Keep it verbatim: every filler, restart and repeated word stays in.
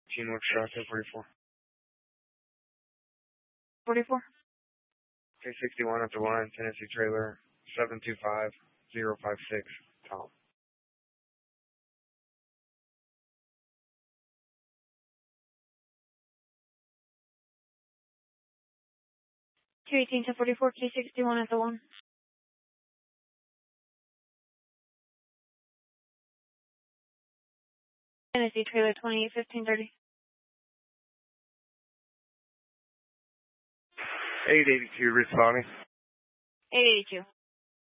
Teamwork Shot forty-four. forty-four. K sixty-one at the line, Tennessee trailer, seven two five zero five six, Tom. two eighteen to forty-four, K sixty-one at the one. Tennessee trailer, twenty-eight fifteen thirty. eight eighty-two responding. eight eighty-two.